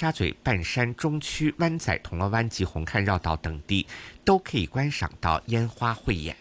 沙咀、半山、中区、湾仔、铜锣湾及红磡绕道等地都可以观赏到烟花汇演。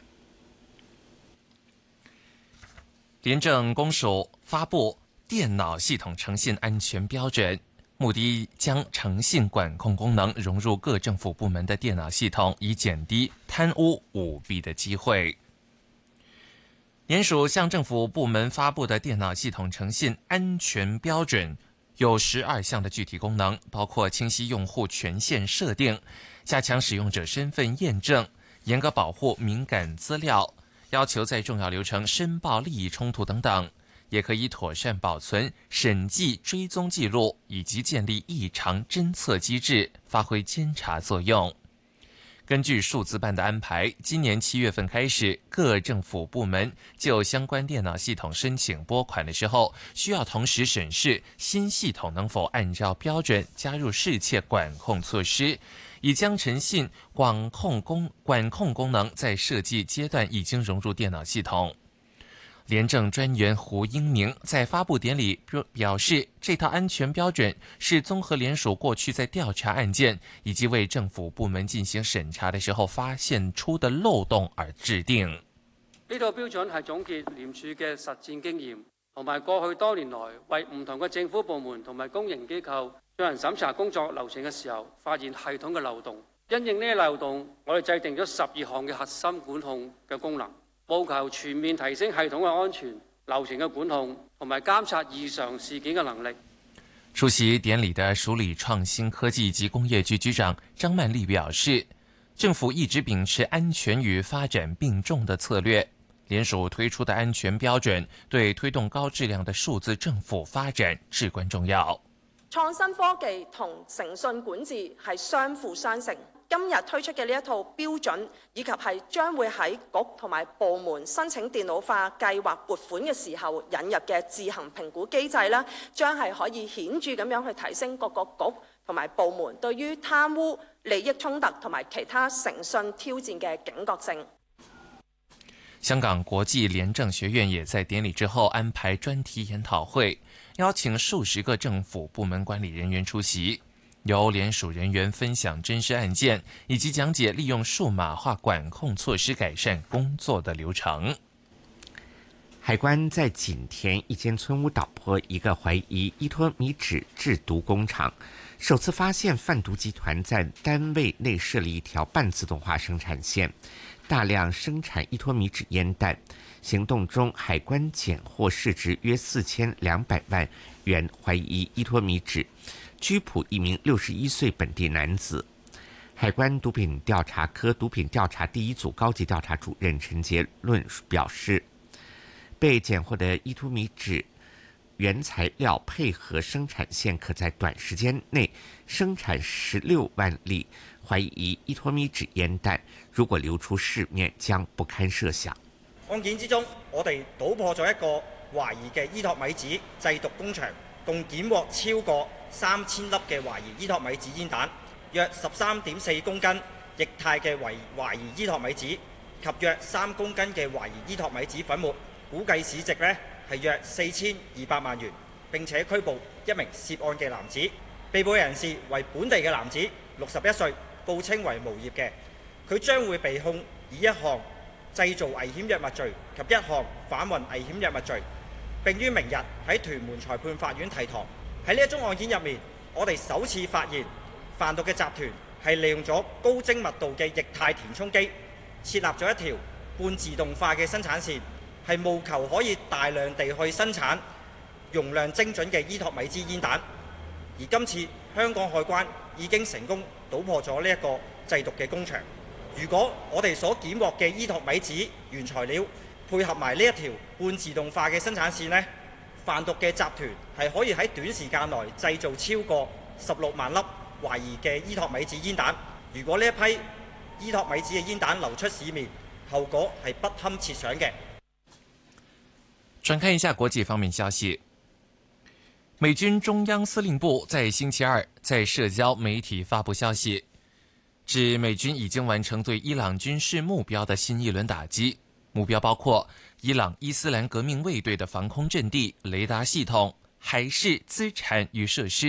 廉政公署发布电脑系统诚信安全标准，目的将诚信管控功能融入各政府部门的电脑系统，以减低贪污舞弊的机会。联署向政府部门发布的电脑系统诚信安全标准有12项的具体功能，包括清晰用户权限设定、加强使用者身份验证、严格保护敏感资料、要求在重要流程申报利益冲突等等，也可以妥善保存审计追踪记录，以及建立异常侦测机制，发挥监察作用。根据数资办的安排，今年7月份开始，各政府部门就相关电脑系统申请拨款的时候，需要同时审视新系统能否按照标准加入适切管控措施，以将诚信管控功能在设计阶段已经融入电脑系统。廉政专员胡英明在发布典礼表示，这套安全标准是综合联署过去在調查案件以及為政府部門進行審查的時候發現出的漏洞而制定。 呢套標準係總結廉署嘅實戰經驗，同埋過去多年來為唔同嘅政府部門同埋公營機構進行審查工作流程嘅時候，發現系統嘅漏洞。因應呢啲漏洞，我哋制定咗12項嘅核心管控嘅功能。務求全面提升系統嘅安全、流程嘅管控同埋監察異常事件嘅能力。 出席典禮的署理創新科技及工業局局長張曼麗表示，政府一直秉持安全與發展並重的策略，聯署推出的安全標準對推動高質量的數字政府發展至關重要。 創新科技同誠信管治係相輔相成。今日推出嘅呢一套標準，以及係將會喺局同埋部門申請電腦化計劃撥款嘅時候引入嘅自行評估機制啦，將係可以顯著咁樣去提升各個局同埋部門對於貪污、利益衝突同埋其他誠信挑戰嘅警覺性。 香港國際廉政學院也在典禮之後安排專題研討會，邀請數十個政府部門管理人員出席。由聯署人員分享真實案件，以及講解利用數碼化管控措施改善工作的流程。 海關在錦田一間村屋搗破一個懷疑依托米紙製毒工廠，首次發現販毒集團在單位內設了一條半自動化生產線，大量生產依托米紙煙彈。行動中，海關檢獲市值約4200萬元懷疑依托米紙，拘捕一名61歲本地男子。海關毒品調查科毒品調查第一組高級調查主任陳傑論表示，被檢獲的依托米紙原材料配合生產線，可在短時間內生產16萬粒懷疑依托米紙煙彈，如果流出市面，將不堪設想。 案件之中，我哋搗破咗一個懷疑嘅依托米紙製毒工場，共檢獲超過3000粒嘅懷疑依托米紙煙彈，約13.4公斤液態嘅懷疑依托米紙及約3公斤嘅懷疑依托米紙粉末，估計市值呢係約4200萬元，並且拘捕一名涉案嘅男子。被捕人士為本地嘅男子，61歲，報稱為無業嘅。佢將會被控以一項製造危險藥物罪及一項販運危險藥物罪，並於明日喺屯門裁判法院提堂。喺呢一宗案件入面，我哋首次發現販毒嘅集團係利用咗高精密度嘅液態填充機，設立咗一條半自動化嘅生產線，係務求可以大量地去生產容量精準嘅依托米紙煙彈。而今次香港海關已經成功搗破咗呢一個製毒嘅工場。如果我哋所檢獲嘅依托米紙原材料配合埋呢一條半自動化嘅生產線呢，販毒嘅集團係可以喺短時間內製造超過16萬粒懷疑嘅依托米紙煙彈。如果呢一批依托米紙嘅煙彈流出市面，後果係不堪設想嘅。 轉看一下國際方面消息，美軍中央司令部在星期二在社交媒體發布消息，指美軍已經完成對伊朗軍事目標的新一輪打擊，目標包括伊朗伊斯蘭革命衛隊的防空陣地、雷達系統、海事資產與設施、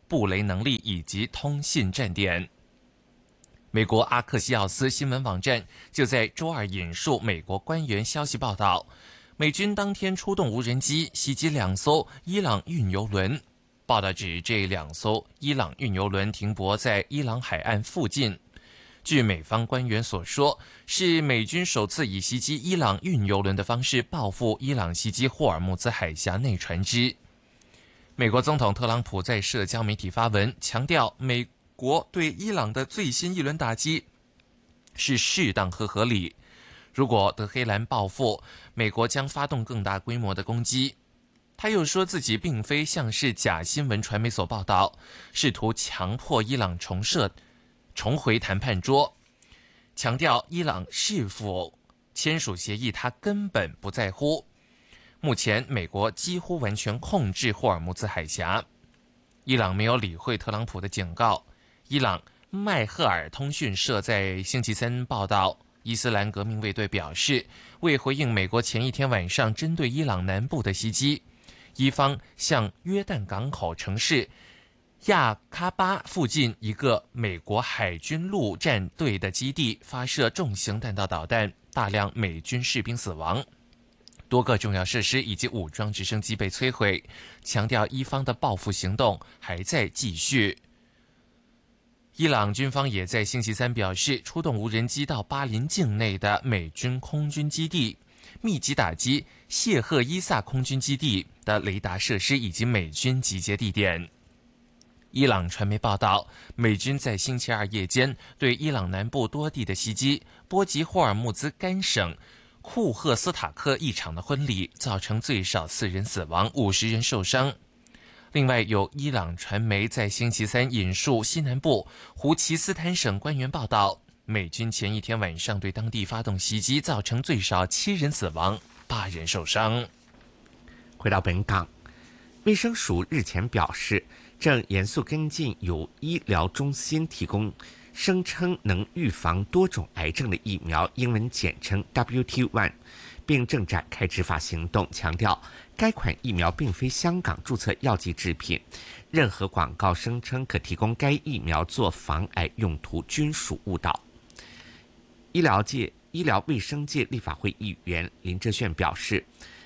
布雷能力以及通信站点。美国阿克西奥斯新闻网站就在周二引述美国官员消息报道，美军当天出动无人机袭击2艘伊朗运油轮。报道指这2艘伊朗运油轮停泊在伊朗海岸附近。据美方官员所说，是美军首次以袭击伊朗运油轮的方式报复伊朗袭击霍尔木兹海峡内船只。美国总统特朗普在社交媒体发文，强调美国对伊朗的最新一轮打击是适当和合理。如果德黑兰报复，美国将发动更大规模的攻击。他又说自己并非像是假新闻传媒所报道，试图强迫伊朗重回谈判桌，强调伊朗是否签署协议他根本不在乎。目前美国几乎完全控制霍尔木兹海峡。伊朗没有理会特朗普的警告。伊朗麦赫尔通讯社在星期三报道，伊斯兰革命卫队表示，为回应美国前一天晚上针对伊朗南部的袭击，伊方向约旦港口城市亚喀巴附近一个美国海军陆战队的基地发射重型弹道导弹，大量美军士兵死亡，多个重要设施以及武装直升机被摧毁，强调伊方的报复行动还在继续。伊朗军方也在星期三表示，出动无人机到巴林境内的美军空军基地，密集打击谢赫伊萨空军基地的雷达设施以及美军集结地点。伊朗传媒报道，美军在星期二夜间对伊朗南部多地的袭击，波及霍尔木兹干省库赫斯塔克一场的婚礼，造成最少4人死亡，50人受伤。另外，有伊朗传媒在星期三引述西南部胡奇斯坦省官员报道，美军前一天晚上对当地发动袭击，造成最少7人死亡，8人受伤。 回到本港，卫生署日前表示，正严肃跟进由医疗中心提供声称能预防多种癌症的疫苗，英文简称 WT1， 并正展开执法行动，强调该款疫苗并非香港注册药剂制品，任何广告声称可提供该疫苗做防癌用途均属误导。医疗卫生界立法会议员林哲炫表示，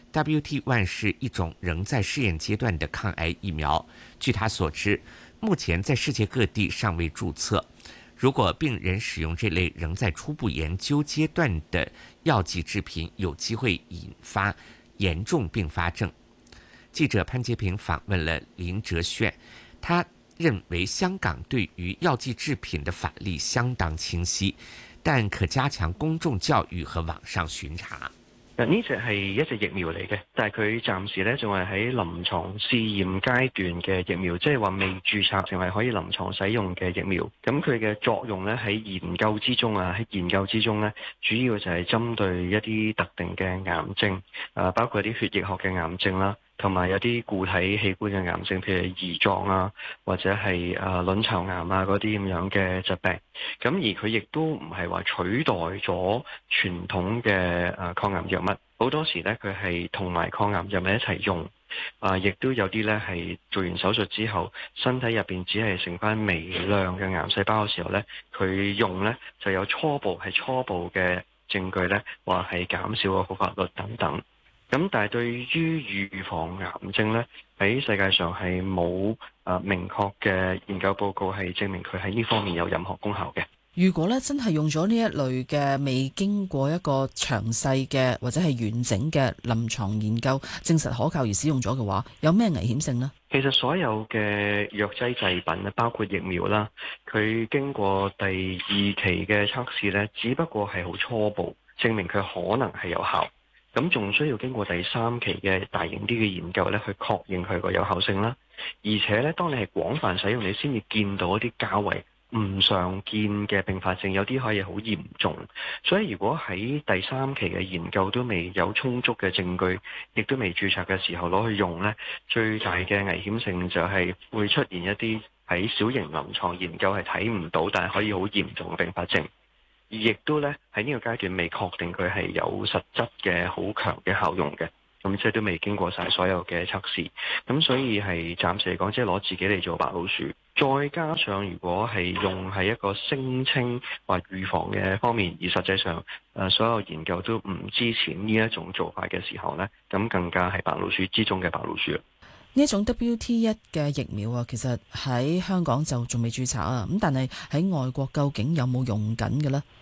WT1 是一种仍在试验阶段的抗癌疫苗，据他所知，目前在世界各地尚未注册。如果病人使用这类仍在初步研究阶段的药剂制品，有机会引发严重并发症。记者潘洁平访问了林哲炫，他认为香港对于藥劑制品的法例相當清晰，但可加強公眾教育和網上巡查。 呢隻係一隻疫苗嚟嘅，但係佢暫時咧仲係喺臨床試驗階段嘅疫苗，即係話未註冊，淨係可以臨床使用嘅疫苗。咁佢嘅作用咧喺研究之中咧，主要就係針對一啲特定嘅癌症，包括啲血液學嘅癌症啦，同埋有啲固體器官嘅癌症，譬如胰臟啊，或者係卵巢癌啊嗰啲咁樣嘅疾病。咁而佢亦都唔係話取代咗傳統嘅抗癌藥物，好多時咧佢係同埋抗癌藥物一齊用。亦都有啲咧係做完手術之後，身體入邊只係剩翻微量嘅癌細胞嘅時候咧，佢用咧就有初步嘅證據咧，話係減少個復發率等等。咁但係對於預防癌症咧，喺世界上係冇明確嘅研究報告係證明佢喺呢方面有任何功效嘅。 如果咧真係用咗呢一類嘅未經過一個詳細嘅或者係完整嘅臨床研究證實可靠而使用咗嘅話，有咩危險性呢？ 其實所有嘅藥劑製品咧，包括疫苗啦，佢經過第2期嘅測試咧，只不過係好初步，證明佢可能係有效。咁仲需要經過第3期嘅大型啲嘅研究咧，去確認佢個有效性啦。而且咧，當你係廣泛使用，你先至見到一啲較為唔常見嘅併發症，有啲可以好嚴重。所以如果喺第3期嘅研究都未有充足嘅證據，亦都未註冊嘅時候攞去用咧，最大嘅危險性就係會出現一啲喺小型臨床研究係睇唔到，但係可以好嚴重嘅併發症。而亦都咧喺呢個階段未確定佢係有實質嘅好強嘅效用嘅，咁即係都未經過晒所有嘅測試，咁所以係暫時嚟講，即係攞自己嚟做白老鼠。 再加上如果係用喺一個聲稱或預防嘅方面，而實際上所有研究都唔支持呢一種做法嘅時候呢，咁更加係白老鼠之中嘅白老鼠。 呢一種 WT1 嘅疫苗啊，其實喺香港就仲未註冊啊，咁但係喺外國究竟有冇用緊嘅呢？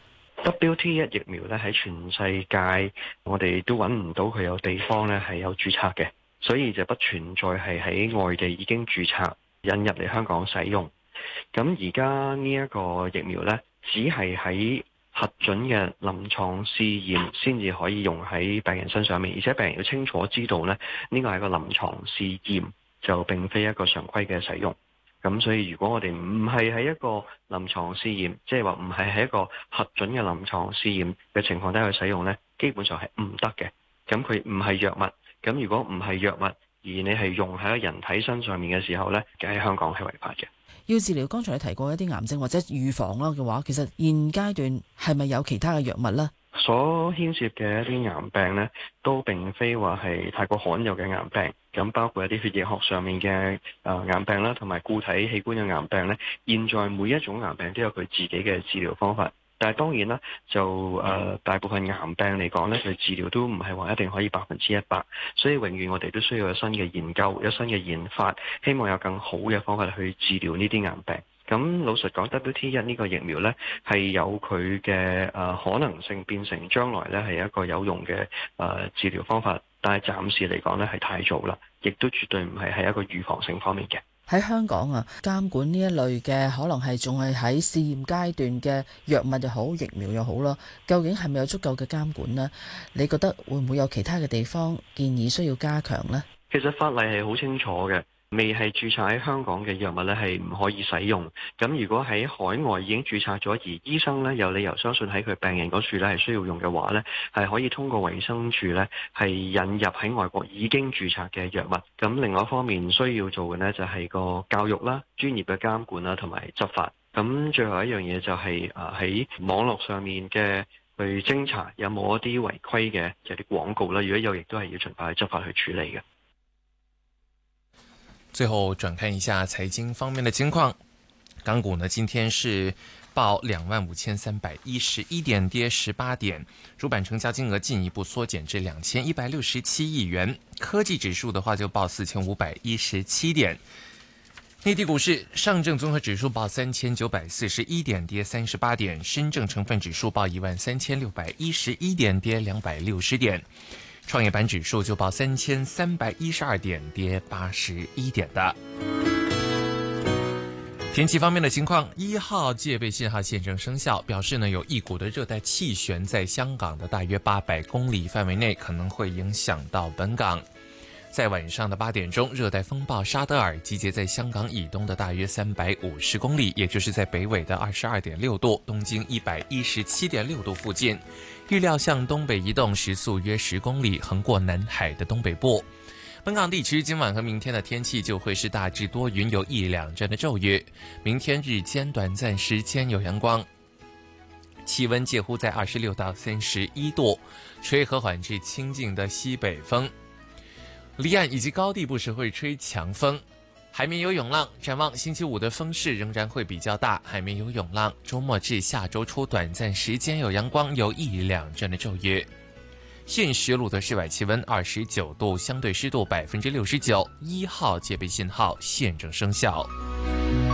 WT1 疫苗咧喺全世界我哋都揾唔到佢有地方咧係有註冊嘅，所以就不存在係喺外地已經註冊引入嚟香港使用。咁而家呢一個疫苗咧，只係喺核准嘅臨床試驗先至可以用喺病人身上面，而且病人要清楚知道咧，呢個係個臨床試驗，就並非一個常規嘅使用。咁所以如果我哋唔係喺一個臨床試驗，即係話唔係喺一個核准嘅臨床試驗嘅情況底下去使用呢，基本上係唔得嘅。咁佢唔係藥物，咁如果唔係藥物，而你係用喺人體身上面嘅時候呢，喺香港係違法嘅。 要治療剛才你提過一啲癌症或者預防啦嘅話，其實現階段係咪有其他嘅藥物呢？ 所牽涉嘅一啲癌病呢，都並非話係太過罕有嘅癌病，咁包括一啲血液學上面嘅癌病啦，同埋固體器官嘅癌病呢。現在每一種癌病都有佢自己嘅治療方法，但係當然啦，就大部分癌病嚟講呢，佢治療都唔係話一定可以100%，所以永遠我哋都需要有新嘅研究，有新嘅研發，希望有更好嘅方法去治療呢啲癌病。咁老實講 WT1 呢個疫苗呢，係有佢嘅可能性變成將來呢係一個有用嘅治療方法，但係暫時嚟講呢係太早啦，亦都絕對唔係喺一個預防性方面嘅。 喺香港啊，監管呢一類嘅可能係仲係喺試驗階段嘅藥物又好，疫苗又好啦，究竟係咪有足夠嘅監管呢？你覺得會唔會有其他嘅地方建議需要加強呢？ 其實法例係好清楚嘅。未係註冊喺香港嘅藥物咧，係唔可以使用。咁如果喺海外已經註冊咗，而醫生咧有理由相信喺佢病人嗰處咧係需要用嘅話咧，係可以通過衛生署咧係引入喺外國已經註冊嘅藥物。咁另外一方面需要做嘅呢，就係個教育啦、專業嘅監管啦同埋執法。咁最後一樣嘢就係喺網絡上面嘅去偵查有冇一啲違規嘅有啲廣告啦，如果有，亦都係要盡快去執法去處理嘅。 最後轉看一下財經方面的情況，港股呢今天是報25,311點，跌18點，主板成交金額進一步縮減至2167億元。科技指數的話就報4,517點。內地股市，上證綜合指數報3,941點，跌38點；深證成分指數報13,611點，跌260點。創業板指數就報3,312點，跌81點的。天氣方面的情況，1號戒備信號現正生效，表示呢有一股的熱帶氣旋在香港的大約800公里範圍內可能會影響到本港。在晚上的8點鐘，熱帶風暴沙德爾集結在香港以東的大約350公里，也就是在北緯的22.6度、東經117.6度附近。預料向東北移動，時速約10公里，橫過南海的東北部。本港地區今晚和明天的天氣就會是大致多雲，有1、2陣的驟雨。明天日間短暫時間有陽光，氣溫介乎在26到31度，吹和緩至清勁的西北風。離岸以及高地不時會吹強風，海面有湧浪。展望星期五的風勢仍然會比較大，海面有湧浪。周末至下周初短暫時間有陽光，有1、2陣的驟雨。現時錄得室外氣溫29度，相對濕度69%，1號戒備信號現正生效。